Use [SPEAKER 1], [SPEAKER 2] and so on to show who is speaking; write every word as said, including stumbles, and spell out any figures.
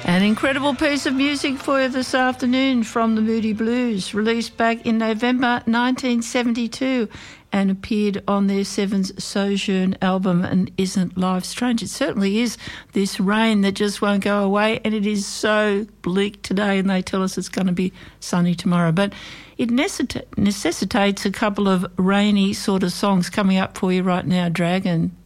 [SPEAKER 1] An incredible piece of music for you this afternoon from the Moody Blues, released back in November nineteen seventy-two and appeared on their Seven's Sojourn album, And Isn't Life Strange? It certainly is, this rain that just won't go away, and it is so bleak today, and they tell us it's going to be sunny tomorrow. But it necessitates a couple of rainy sort of songs coming up for you right now, Dragon.